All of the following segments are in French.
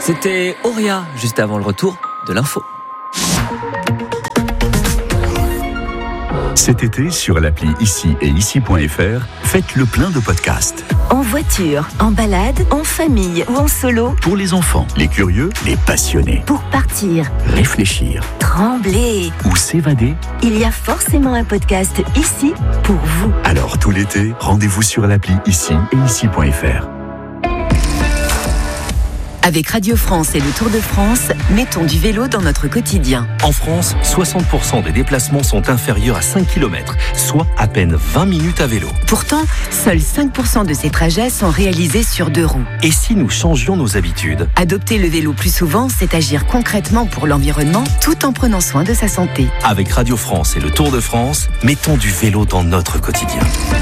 C'était Auria, juste avant le retour de l'info. Cet été, sur l'appli Ici et Ici.fr, faites le plein de podcasts. En voiture, en balade, en famille ou en solo. Pour les enfants, les curieux, les passionnés. Pour partir, Réfléchir trembler. ou s'évader. Il y a forcément un podcast ici pour vous. Alors tout l'été, rendez-vous sur l'appli Ici et Ici.fr. Avec Radio France et le Tour de France, mettons du vélo dans notre quotidien. En France, 60% des déplacements sont inférieurs à 5 km, soit à peine 20 minutes à vélo. Pourtant, seuls 5% de ces trajets sont réalisés sur 2 roues. Et si nous changions nos habitudes ? Adopter le vélo plus souvent, c'est agir concrètement pour l'environnement tout en prenant soin de sa santé. Avec Radio France et le Tour de France, mettons du vélo dans notre quotidien.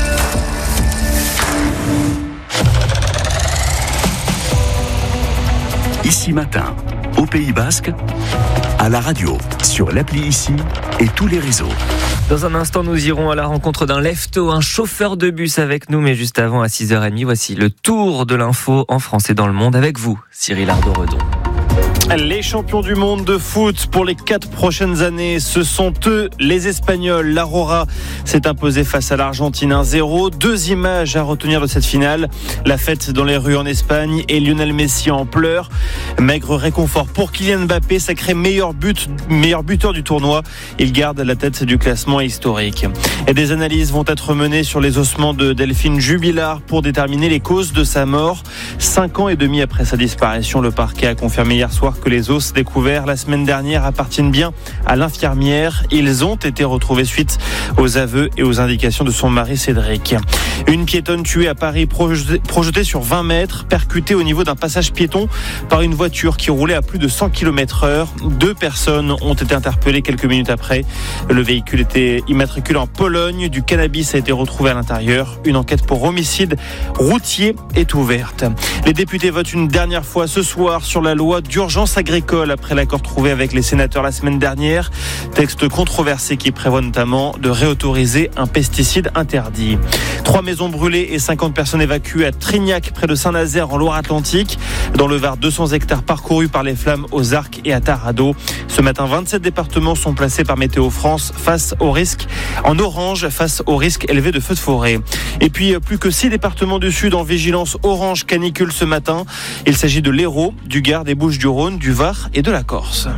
Ici Matin, au Pays Basque, à la radio, sur l'appli Ici et tous les réseaux. Dans un instant, nous irons à la rencontre d'un lefto, un chauffeur de bus avec nous. Mais juste avant, à 6h30, voici le tour de l'info en France et dans le monde avec vous, Cyril Ardo-Redon. Les champions du monde de foot pour les 4 prochaines années, ce sont eux, les Espagnols. L'Aurora s'est imposée face à l'Argentine 1-0. 2 images à retenir de cette finale. La fête dans les rues en Espagne et Lionel Messi en pleurs. Maigre réconfort pour Kylian Mbappé, sacré meilleur buteur du tournoi. Il garde la tête du classement historique. Et des analyses vont être menées sur les ossements de Delphine Jubilard pour déterminer les causes de sa mort. 5 ans et demi après sa disparition, le parquet a confirmé hier soir que les os découverts la semaine dernière appartiennent bien à l'infirmière. Ils ont été retrouvés suite aux aveux et aux indications de son mari Cédric. Une piétonne tuée à Paris, projetée sur 20 mètres, percutée au niveau d'un passage piéton par une voiture qui roulait à plus de 100 km/h. 2 personnes ont été interpellées quelques minutes après. Le véhicule était immatriculé en Pologne. Du cannabis a été retrouvé à l'intérieur. Une enquête pour homicide routier est ouverte. Les députés votent une dernière fois ce soir sur la loi d'urgence agricole après l'accord trouvé avec les sénateurs la semaine dernière. Texte controversé qui prévoit notamment de réautoriser un pesticide interdit. 3 maisons brûlées et 50 personnes évacuées à Trignac, près de Saint-Nazaire, en Loire-Atlantique. Dans le Var, 200 hectares parcourus par les flammes aux Arcs et à Tarado. Ce matin, 27 départements sont placés par Météo France face au risque, en orange, face au risque élevé de feux de forêt. Et puis, plus que 6 départements du Sud en vigilance orange canicule ce matin. Il s'agit de l'Hérault, du Gard, des Bouches-du-Rhône, du Var et de la Corse.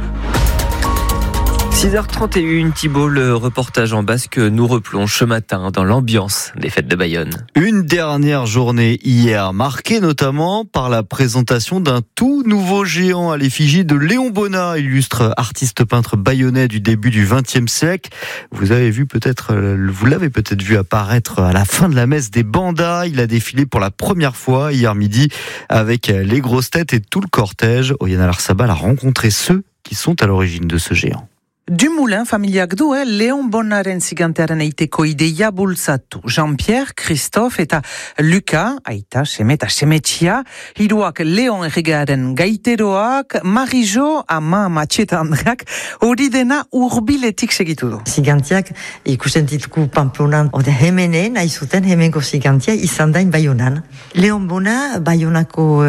6h31, Thibault, le reportage en basque nous replonge ce matin dans l'ambiance des fêtes de Bayonne. Une dernière journée hier, marquée notamment par la présentation d'un tout nouveau géant à l'effigie de Léon Bonnat, illustre artiste peintre bayonnais du début du XXe siècle. Vous l'avez peut-être vu apparaître à la fin de la messe des Bandas. Il a défilé pour la première fois hier midi avec les grosses têtes et tout le cortège. Oyana Larsabal a rencontré ceux qui sont à l'origine de ce géant. Du moulin familiak du, Léon Bonnaren zigantearen eiteko ideia bultzatu. Jean-Pierre, Christophe eta Luka, aita, seme eta semetxia, hiruak Léon erregearen gaiteroak, Marijo, ama Matxeta Andreak, hori dena urbiletik segitu du. Zigantiak ikusten ditugu Pamplonan, ode hemene, nahi zuten hemenko zigantia izan dain Baionan. Léon Bonnat, Baionako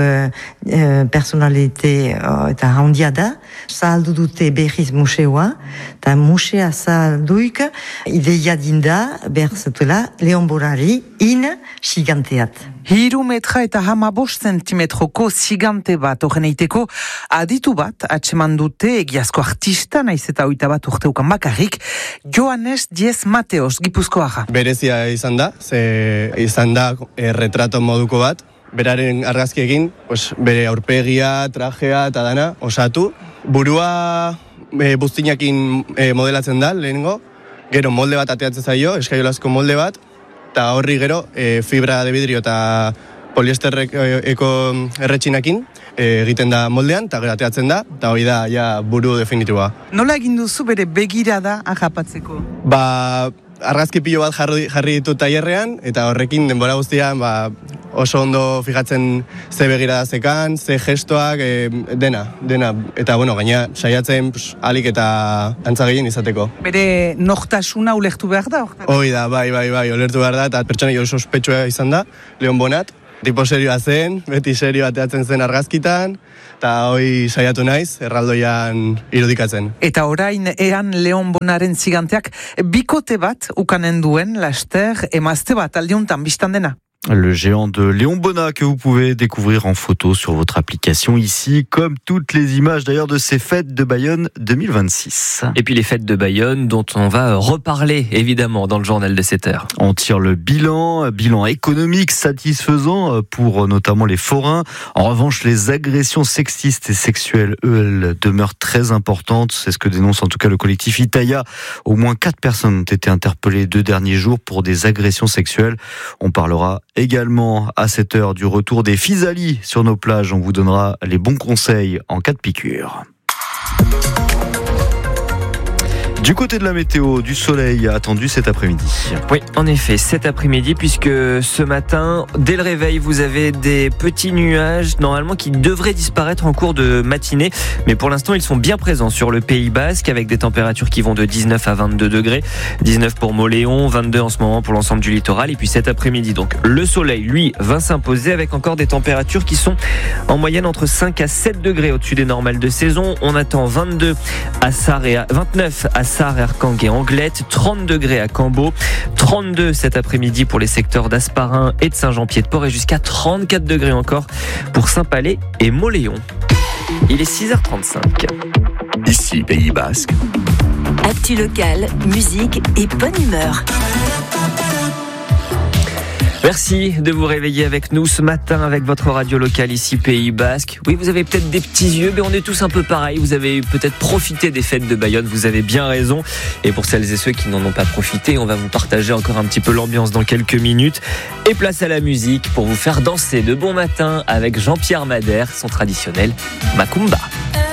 personalite eta handia da, zahaldu dute berriz museoa, eta musea zahalduik ideia dinda, behar zutela, Léon Bonnari in ziganteat. 3 metra eta 15 zentimetroko zigante bat horren eiteko aditu bat atseman dute egiazko artista naiz eta 21 urteukan bakarrik Joanes Diez Mateos Gipuzkoaga. Berezia izan da, izan da retrato moduko bat, beraren argazkiekin, bere aurpegia, trajea eta dana osatu. Burua buztinakin modelatzen da, lehenengo, gero molde bat ateatzen zaio, eskaiolazko molde bat, eta horri gero fibra de vidrio eta poliesterreko erretxinakin egiten da moldean, eta gero ateatzen da, eta hori da ja buru definitiboa. Nola egin duzu bere begirada ahapatzeko? Argazki pilo bat jarri ditut tailerrean, eta horrekin denbora guztian oso ondo fijatzen ze begirada zekan, ze gestoak, dena. Eta gaina saiatzen alik eta antza gehien izateko. Bere nortasuna ulertu behar da? Hoi da, bai, ulertu behar da, eta pertsona oso ospetsua izan da, Léon Bonnat, Tipo serioa zen, beti serio ateatzen zen argazkitan, eta hoi saiatu naiz, erraldoian irudikatzen. Eta orain ean Leon Bonaren ziganteak bikote bat ukanen duen laster emazte bat aldiuntan bistan dena. Le géant de Léon Bonnat que vous pouvez découvrir en photo sur votre application ici, comme toutes les images d'ailleurs de ces fêtes de Bayonne 2026. Et puis les fêtes de Bayonne dont on va reparler évidemment dans le journal de 7h. On tire le bilan économique satisfaisant pour notamment les forains. En revanche, les agressions sexistes et sexuelles, elles demeurent très importantes. C'est ce que dénonce en tout cas le collectif Itaïa. Au moins 4 personnes ont été interpellées 2 derniers jours pour des agressions sexuelles. On parlera également à 7h du retour des physalis sur nos plages. On vous donnera les bons conseils en cas de piqûre. Du côté de la météo, du soleil attendu cet après-midi. Oui, en effet, cet après-midi, puisque ce matin, dès le réveil, vous avez des petits nuages, normalement, qui devraient disparaître en cours de matinée. Mais pour l'instant, ils sont bien présents sur le Pays Basque, avec des températures qui vont de 19 à 22 degrés. 19 pour Mauléon, 22 en ce moment pour l'ensemble du littoral. Et puis cet après-midi, donc, le soleil, lui, va s'imposer avec encore des températures qui sont en moyenne entre 5 à 7 degrés au-dessus des normales de saison. On attend 22 à Sarre et 29 à Sarre, Erkang et Anglette, 30 degrés à Cambo, 32 cet après-midi pour les secteurs d'Asparin et de Saint-Jean-Pied-de-Port et jusqu'à 34 degrés encore pour Saint-Palais et Mauléon. Il est 6h35. Ici, Pays Basque. Actu locale, musique et bonne humeur. Merci de vous réveiller avec nous ce matin avec votre radio locale ici Pays Basque. Oui, vous avez peut-être des petits yeux, mais on est tous un peu pareils. Vous avez peut-être profité des fêtes de Bayonne, vous avez bien raison. Et pour celles et ceux qui n'en ont pas profité, on va vous partager encore un petit peu l'ambiance dans quelques minutes. Et place à la musique pour vous faire danser de bon matin avec Jean-Pierre Madère, son traditionnel Macumba.